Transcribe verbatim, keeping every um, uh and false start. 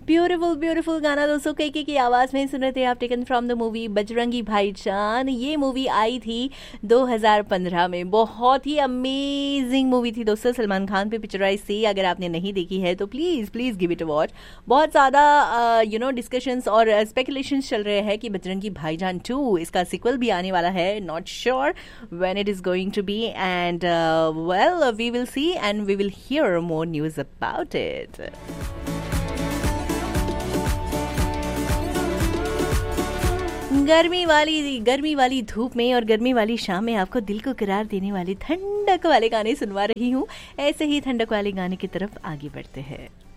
Beautiful beautiful गाना दोस्तों के की आवाज में सुन रहे थे आप, taken from the movie Bajrangi भाईजान। ये मूवी आई थी दो हज़ार पंद्रह में। बहुत ही अमेजिंग मूवी थी दोस्तों, सलमान खान पे पिक्चराइज थी। अगर आपने नहीं देखी है तो please please give it a watch. बहुत ज्यादा यू नो डिस्कशंस और स्पेकुलेशंस चल रहे हैं कि बजरंगी भाईजान टू इसका सिक्वल भी आने वाला है। Not sure when it is going to be, and well we will see and we will hear more news about it. गर्मी वाली गर्मी वाली धूप में और गर्मी वाली शाम में आपको दिल को करार देने वाले ठंडक वाले गाने सुनवा रही हूँ। ऐसे ही ठंडक वाले गाने की तरफ आगे बढ़ते हैं।